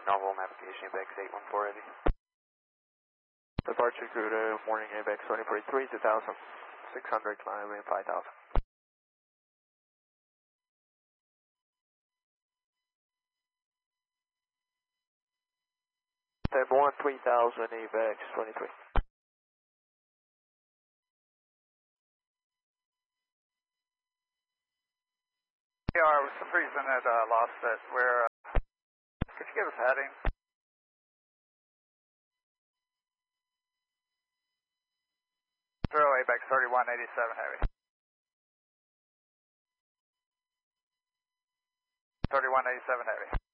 Novel navigation, ABEX 814 heavy. Departure crew to morning ABEX 2043, 2,600, climbing 5,000. Step 1, 3,000, ABEX 23. For some reason it lost it. Where, could you give us heading? Zero ABEX 3187 heavy. 3187 heavy.